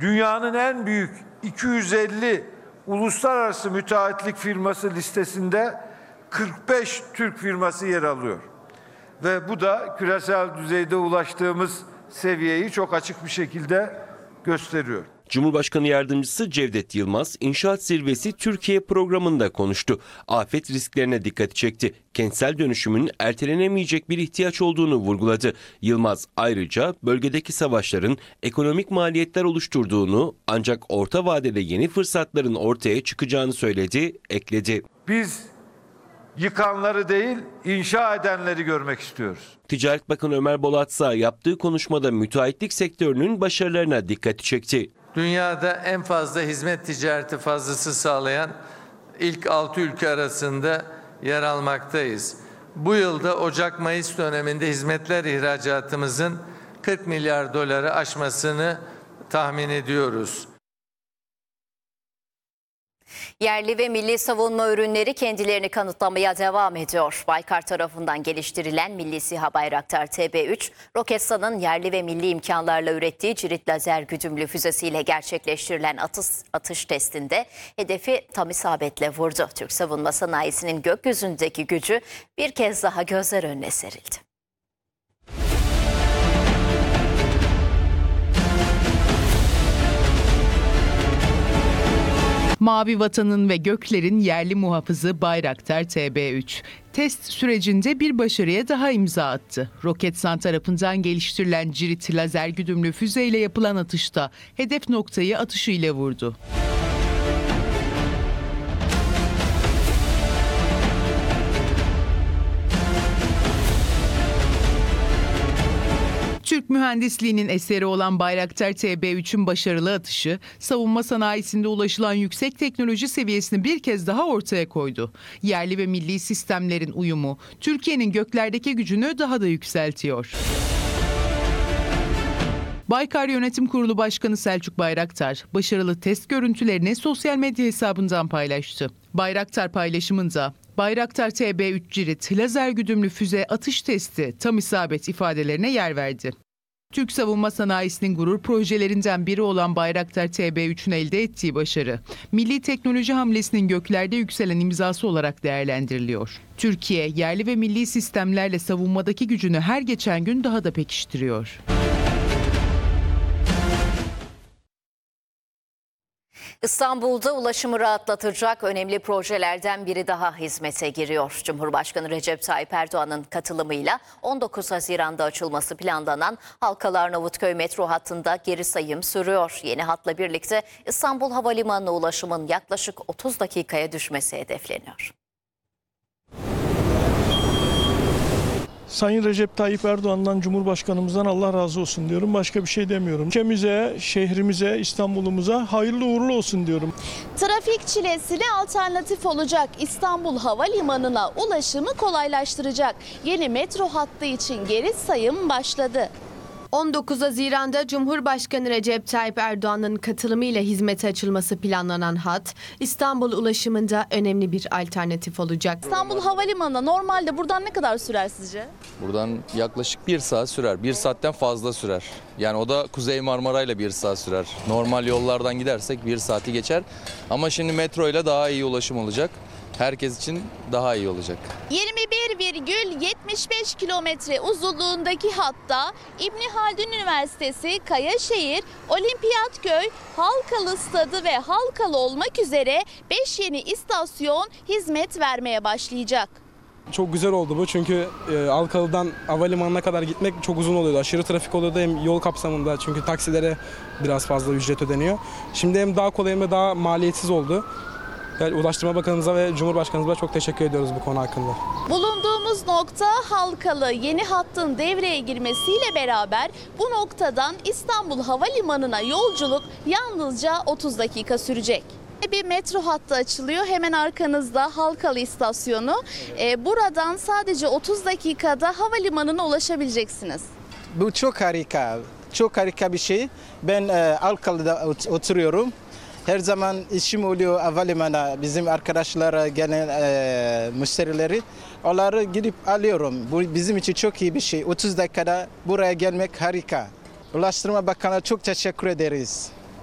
dünyanın en büyük 250 uluslararası müteahhitlik firması listesinde 45 Türk firması yer alıyor. Ve bu da küresel düzeyde ulaştığımız seviyeyi çok açık bir şekilde gösteriyor. Cumhurbaşkanı Yardımcısı Cevdet Yılmaz, İnşaat Zirvesi Türkiye programında konuştu. Afet risklerine dikkat çekti. Kentsel dönüşümün ertelenemeyecek bir ihtiyaç olduğunu vurguladı. Yılmaz ayrıca bölgedeki savaşların ekonomik maliyetler oluşturduğunu ancak orta vadede yeni fırsatların ortaya çıkacağını söyledi, ekledi. Biz yıkanları değil, inşa edenleri görmek istiyoruz. Ticaret Bakanı Ömer Bolatsa yaptığı konuşmada müteahhitlik sektörünün başarılarına dikkati çekti. Dünyada en fazla hizmet ticareti fazlası sağlayan ilk 6 ülke arasında yer almaktayız. Bu yılda Ocak-Mayıs döneminde hizmetler ihracatımızın 40 milyar doları aşmasını tahmin ediyoruz. Yerli ve milli savunma ürünleri kendilerini kanıtlamaya devam ediyor. Baykar tarafından geliştirilen Milli SİHA Bayraktar TB3, Roketsan'ın yerli ve milli imkanlarla ürettiği cirit lazer güdümlü füzesiyle gerçekleştirilen atış testinde hedefi tam isabetle vurdu. Türk savunma sanayisinin gökyüzündeki gücü bir kez daha gözler önüne serildi. Mavi vatanın ve göklerin yerli muhafızı Bayraktar TB3. Test sürecinde bir başarıya daha imza attı. Roketsan tarafından geliştirilen cirit lazer güdümlü füzeyle yapılan atışta hedef noktayı atışıyla vurdu. Türk mühendisliğinin eseri olan Bayraktar TB3'ün başarılı atışı, savunma sanayisinde ulaşılan yüksek teknoloji seviyesini bir kez daha ortaya koydu. Yerli ve milli sistemlerin uyumu, Türkiye'nin göklerdeki gücünü daha da yükseltiyor. Baykar Yönetim Kurulu Başkanı Selçuk Bayraktar, başarılı test görüntülerini sosyal medya hesabından paylaştı. Bayraktar paylaşımında, Bayraktar TB3 cirit lazer güdümlü füze atış testi tam isabet ifadelerine yer verdi. Türk savunma sanayisinin gurur projelerinden biri olan Bayraktar TB3'ün elde ettiği başarı, milli teknoloji hamlesinin göklerde yükselen imzası olarak değerlendiriliyor. Türkiye, yerli ve milli sistemlerle savunmadaki gücünü her geçen gün daha da pekiştiriyor. İstanbul'da ulaşımı rahatlatacak önemli projelerden biri daha hizmete giriyor. Cumhurbaşkanı Recep Tayyip Erdoğan'ın katılımıyla 19 Haziran'da açılması planlanan Halkalı-Arnavutköy metro hattında geri sayım sürüyor. Yeni hatla birlikte İstanbul Havalimanı'na ulaşımın yaklaşık 30 dakikaya düşmesi hedefleniyor. Sayın Recep Tayyip Erdoğan'dan, Cumhurbaşkanımızdan Allah razı olsun diyorum. Başka bir şey demiyorum. Ülkemize, şehrimize, İstanbul'umuza hayırlı uğurlu olsun diyorum. Trafik çilesine alternatif olacak. İstanbul Havalimanı'na ulaşımı kolaylaştıracak. Yeni metro hattı için geri sayım başladı. 19 Haziran'da Cumhurbaşkanı Recep Tayyip Erdoğan'ın katılımıyla hizmete açılması planlanan hat, İstanbul ulaşımında önemli bir alternatif olacak. İstanbul Havalimanı'na normalde buradan ne kadar sürer sizce? Buradan yaklaşık 1 saat sürer. 1 saatten fazla sürer. Yani o da Kuzey Marmara ile 1 saat sürer. Normal yollardan gidersek 1 saati geçer. Ama şimdi metro ile daha iyi ulaşım olacak. Herkes için daha iyi olacak. 21,75 kilometre uzunluğundaki hatta İbni Haldun Üniversitesi, Kayaşehir, Olimpiyatköy, Halkalı Stadı ve Halkalı olmak üzere 5 yeni istasyon hizmet vermeye başlayacak. Çok güzel oldu bu çünkü Halkalı'dan havalimanına kadar gitmek çok uzun oluyordu. Aşırı trafik oluyordu hem yol kapsamında çünkü taksilere biraz fazla ücret ödeniyor. Şimdi hem daha kolay hem de daha maliyetsiz oldu. Yani Ulaştırma Bakanımıza ve Cumhurbaşkanımıza çok teşekkür ediyoruz bu konu hakkında. Bulunduğumuz nokta Halkalı. Yeni hattın devreye girmesiyle beraber bu noktadan İstanbul Havalimanı'na yolculuk yalnızca 30 dakika sürecek. Bir metro hattı açılıyor. Hemen arkanızda Halkalı istasyonu. Buradan sadece 30 dakikada havalimanına ulaşabileceksiniz. Bu çok harika. Çok harika bir şey. Ben Halkalı'da oturuyorum. Her zaman işim oluyor havalimanına, bizim arkadaşlara gelen müşterileri. Onları gidip alıyorum. Bu bizim için çok iyi bir şey. 30 dakikada buraya gelmek harika. Ulaştırma Bakanı'na çok teşekkür ederiz.